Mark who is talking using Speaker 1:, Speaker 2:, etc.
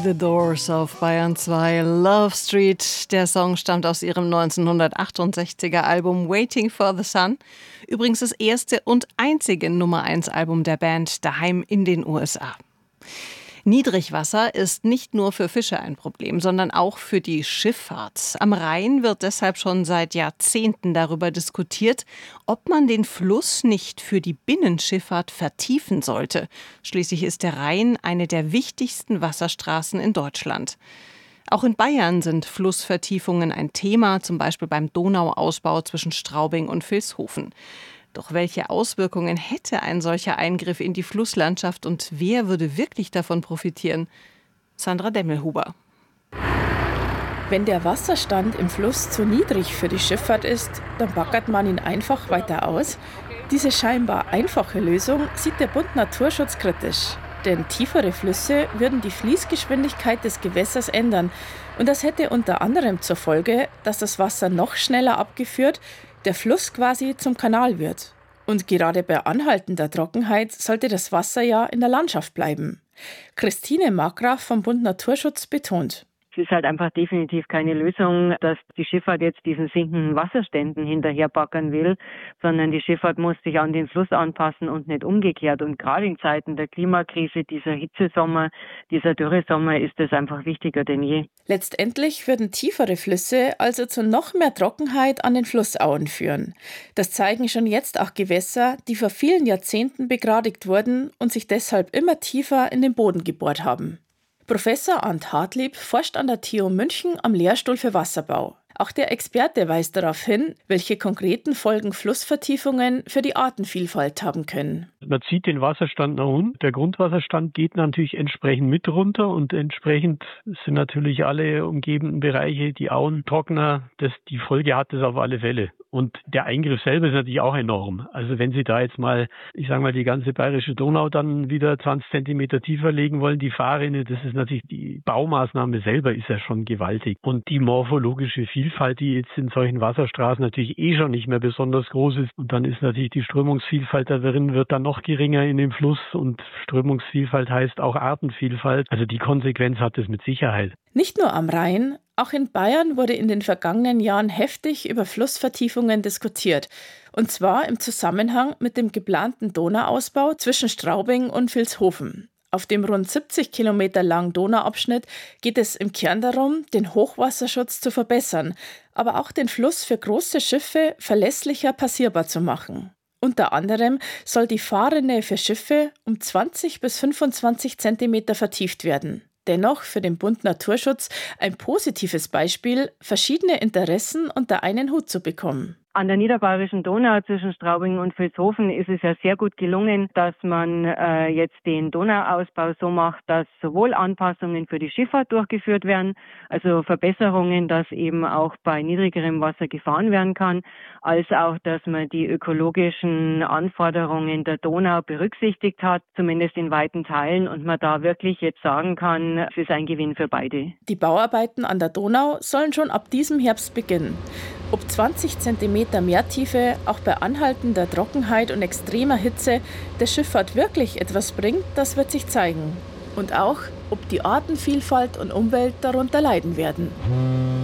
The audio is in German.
Speaker 1: The Doors auf Bayern 2, Love Street. Der Song stammt aus ihrem 1968er Album Waiting for the Sun. Übrigens das erste und einzige Nummer-1-Album der Band daheim in den USA. Niedrigwasser ist nicht nur für Fische ein Problem, sondern auch für die Schifffahrt. Am Rhein wird deshalb schon seit Jahrzehnten darüber diskutiert, ob man den Fluss nicht für die Binnenschifffahrt vertiefen sollte. Schließlich ist der Rhein eine der wichtigsten Wasserstraßen in Deutschland. Auch in Bayern sind Flussvertiefungen ein Thema, zum Beispiel beim Donauausbau zwischen Straubing und Vilshofen. Doch welche Auswirkungen hätte ein solcher Eingriff in die Flusslandschaft und wer würde wirklich davon profitieren? Sandra Demmelhuber.
Speaker 2: Wenn der Wasserstand im Fluss zu niedrig für die Schifffahrt ist, dann baggert man ihn einfach weiter aus. Diese scheinbar einfache Lösung sieht der Bund Naturschutz kritisch. Denn tiefere Flüsse würden die Fließgeschwindigkeit des Gewässers ändern. Und das hätte unter anderem zur Folge, dass das Wasser noch schneller abgeführt, der Fluss quasi zum Kanal wird. Und gerade bei anhaltender Trockenheit sollte das Wasser ja in der Landschaft bleiben. Christine Markgraf vom Bund Naturschutz betont:
Speaker 3: Es ist halt einfach definitiv keine Lösung, dass die Schifffahrt jetzt diesen sinkenden Wasserständen hinterherbaggern will, sondern die Schifffahrt muss sich an den Fluss anpassen und nicht umgekehrt. Und gerade in Zeiten der Klimakrise, dieser Hitzesommer, dieser Dürresommer, ist das einfach wichtiger denn je.
Speaker 2: Letztendlich würden tiefere Flüsse also zu noch mehr Trockenheit an den Flussauen führen. Das zeigen schon jetzt auch Gewässer, die vor vielen Jahrzehnten begradigt wurden und sich deshalb immer tiefer in den Boden gebohrt haben. Professor Arndt Hartlieb forscht an der TU München am Lehrstuhl für Wasserbau. Auch der Experte weist darauf hin, welche konkreten Folgen Flussvertiefungen für die Artenvielfalt haben können.
Speaker 4: Man zieht den Wasserstand nach unten. Der Grundwasserstand geht natürlich entsprechend mit runter und entsprechend sind natürlich alle umgebenden Bereiche, die Auen, trockener. Die Folge hat es auf alle Fälle. Und der Eingriff selber ist natürlich auch enorm. Also wenn Sie da jetzt mal, die ganze bayerische Donau dann wieder 20 Zentimeter tiefer legen wollen, die Fahrrinne, das ist natürlich, die Baumaßnahme selber ist ja schon gewaltig. Und die morphologische Vielfalt, die jetzt in solchen Wasserstraßen natürlich schon nicht mehr besonders groß ist. Und dann ist natürlich die Strömungsvielfalt darin, wird dann noch geringer in dem Fluss. Und Strömungsvielfalt heißt auch Artenvielfalt. Also die Konsequenz hat es mit Sicherheit.
Speaker 2: Nicht nur am Rhein, auch in Bayern wurde in den vergangenen Jahren heftig über Flussvertiefungen diskutiert. Und zwar im Zusammenhang mit dem geplanten Donauausbau zwischen Straubing und Vilshofen. Auf dem rund 70 Kilometer langen Donauabschnitt geht es im Kern darum, den Hochwasserschutz zu verbessern, aber auch den Fluss für große Schiffe verlässlicher passierbar zu machen. Unter anderem soll die Fahrrinne für Schiffe um 20 bis 25 Zentimeter vertieft werden. Dennoch für den Bund Naturschutz ein positives Beispiel, verschiedene Interessen unter einen Hut zu bekommen.
Speaker 3: An der niederbayerischen Donau zwischen Straubing und Vilshofen ist es ja sehr gut gelungen, dass man jetzt den Donauausbau so macht, dass sowohl Anpassungen für die Schifffahrt durchgeführt werden, also Verbesserungen, dass eben auch bei niedrigerem Wasser gefahren werden kann, als auch, dass man die ökologischen Anforderungen der Donau berücksichtigt hat, zumindest in weiten Teilen, und man da wirklich jetzt sagen kann, es ist ein Gewinn für beide.
Speaker 2: Die Bauarbeiten an der Donau sollen schon ab diesem Herbst beginnen. Ob 20 Zentimeter Meertiefe auch bei anhaltender Trockenheit und extremer Hitze der Schifffahrt wirklich etwas bringt, das wird sich zeigen. Und auch, ob die Artenvielfalt und Umwelt darunter leiden werden.